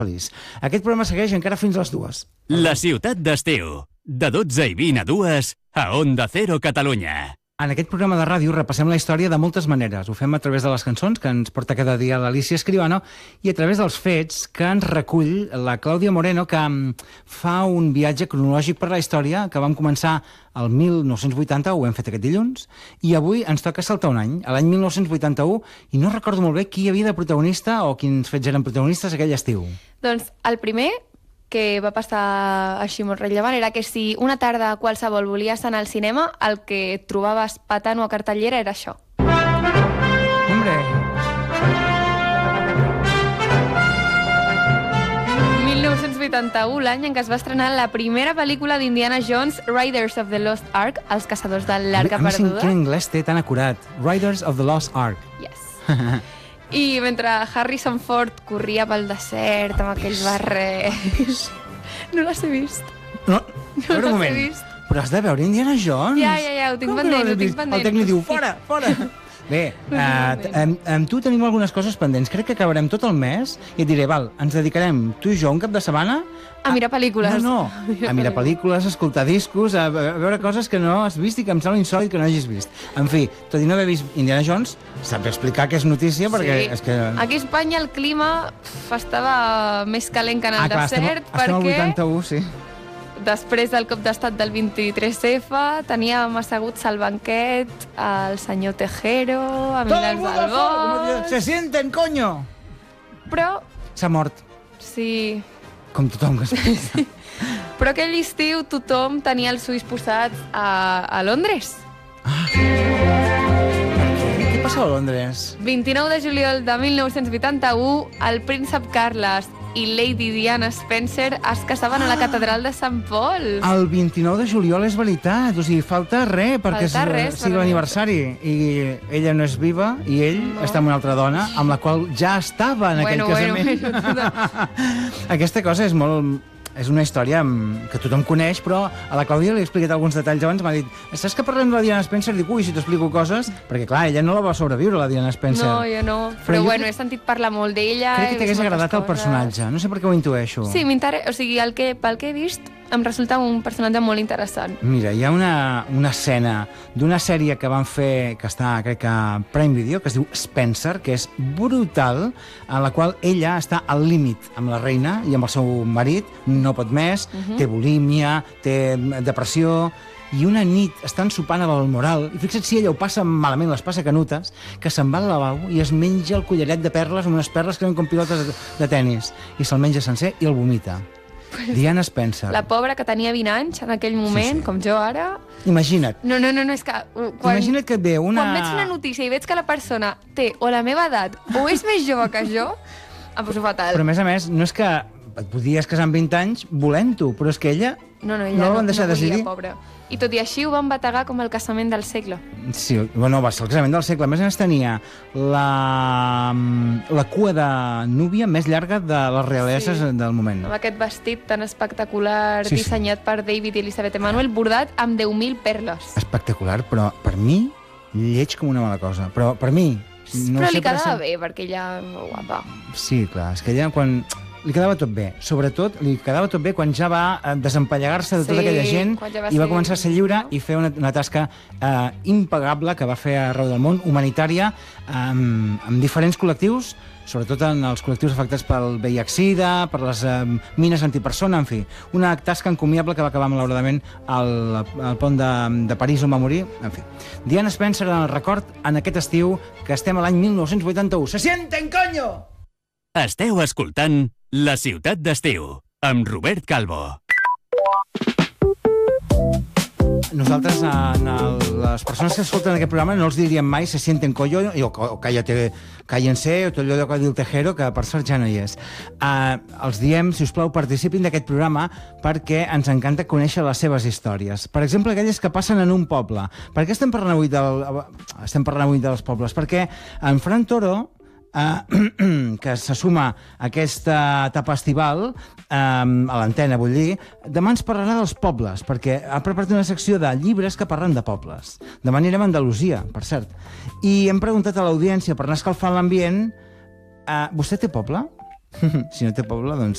feliç. Aquest programa segueix encara fins a les 2. La ciutat d'estiu, de 12 i 20 a 2, a Onda Cero Catalunya. En aquest programa de ràdio repassem la història de moltes maneres. Ho fem a través de les cançons que ens porta cada dia l'Alicia Escribano i a través dels fets que ens recull la Clàudia Moreno, que fa un viatge cronològic per la història que vam començar el 1980, ho hem fet aquest dilluns, i avui ens toca saltar un any, a l'any 1981, i no recordo molt bé qui hi havia de protagonista o quins fets eren protagonistes aquell estiu. Doncs el primer que va passar així molt rellevant era que si una tarda qualsevol volies anar al cinema, el que et trobaves patant o a cartellera era això. Hombre! 1981, l'any en què es va estrenar la primera pel·lícula d'Indiana Jones, Riders of the Lost Ark, Els caçadors de l'Arca Perduda. Quin anglès té tan acurat. Riders of the Lost Ark. Yes. I mentre Harrison Ford corria pel desert amb aquells barrets... No les he vist. No, No un les he moment. vist. Però has de veure Indiana Jones. Ja, ho tinc Com que pendent, no l'has ho tinc vist? pendent. El tècnic diu, fora, fora. Bé, amb tu tenim algunes coses pendents. Crec que acabarem tot el mes i et diré, val, ens dedicarem, tu i jo, un cap de setmana... A mirar pel·lícules. No, a mirar pel·lícules, a escoltar discos, a veure coses que no has vist i que em sembla insòlit que no hagis vist. En fi, tot i no haver vist Indiana Jones, sap explicar que és notícia, perquè Sí. és que... Aquí a Espanya el clima estava més calent que en el clar, desert, estem al perquè 81, sí. després del cop d'estat del 23F teníem asseguts al banquet el senyor Tejero, a Milans del Bosch... Se sienten, coño! Però, S'ha mort, sí... com tothom que es pensa. Però aquell estiu tothom tenia els ulls posats a Londres. Què passa a Londres? 29 de juliol de 1981, el príncep Carles i Lady Diana Spencer es casaven a la catedral de Sant Paul. El 29 de juliol és veritat, o sigui, falta res perquè Falta res, sigui però- l'aniversari. I ella no és viva i ell està amb una altra dona amb la qual ja estava en aquell casament. Aquesta cosa és molt... És una història que tothom coneix, però a la Clàudia li he explicat alguns detalls abans. M'ha dit, saps que parlem de la Diana Spencer? Dic, ui, si t'explico coses... Perquè, clar, ella no la va sobreviure, la Diana Spencer. No, jo no. Però Però jo bueno, he sentit parlar molt d'ella. Crec que t'hagués agradat el personatge. No sé per què ho intueixo. Sí, o sigui, pel que he vist, em resulta un personatge molt interessant. Mira, hi ha una escena d'una sèrie que van fer, que està, crec que a Prime Video, que es diu Spencer, que és brutal, en la qual ella està al límit amb la reina i amb el seu marit, no pot més, té bulímia, té depressió, i una nit estan sopant a Balmoral, i fixa't si ella ho passa malament, les passa canutes, que se'n va al lavabo i es menja el collaret de perles, amb unes perles que eren com pilotes de tennis, i se'l menja sencer i el vomita. Diana Spencer. La pobra que tenia 20 anys en aquell moment, Sí. com jo ara... Imagina't. No, és que... Imagina't que et ve una... Quan veig una notícia i veig que la persona té o la meva edat o és més jove que jo, em poso fatal. Però, a més, no és que et podies casar amb 20 anys volent-ho, però és que ella No, ella no la van deixar volia, decidir. pobra. I tot i així ho van bategar com el casament del segle. Sí, bueno, va ser el casament del segle. A més tenia la cua de núvia més llarga de les realeses del moment. Amb aquest vestit tan espectacular, Sí, sí. dissenyat per David i Elizabeth Emanuel, bordat amb 10.000 perles. Espectacular, però per mi lleig com una mala cosa. Però per mi... No Però sé li per quedava ser- bé, perquè ella és molt guapa. Sí, clar, és que ella quan... Li quedava tot bé. Sobretot, li quedava tot bé quan ja va desempallegar-se de tota Sí, aquella gent quan ja va i va ser- començar a ser lliure i fer una tasca impagable que va fer arreu del món, humanitària, amb diferents col·lectius, sobretot en els col·lectius afectats pel VIH-Sida, per les mines antipersona, en fi. Una tasca encomiable que va acabar malauradament al pont de París on va morir. En fi. Diana Spencer en el record en aquest estiu que estem a l'any 1981. Se sienten, coño! Esteu escoltant La ciutat d'estiu, amb Robert Calvo. Nosaltres, les persones que escolten aquest programa, no els diríem mai se sienten collo o cállense, o tot allò que diu el Tejero, que per sort ja no hi és. Els diem, si us plau, participin d'aquest programa perquè ens encanta conèixer les seves històries. Per exemple, aquelles que passen en un poble. Per què estem parlant avui dels pobles? Perquè en Fran Toro, que se suma a aquesta etapa estival, a l'antena, vull dir, demà ens parlarà dels pobles, perquè ha preparat una secció de llibres que parlen de pobles. Demà anirem a Andalusia, per cert. I hem preguntat a l'audiència, per anar escalfant l'ambient, vostè té poble? Si no té poble, doncs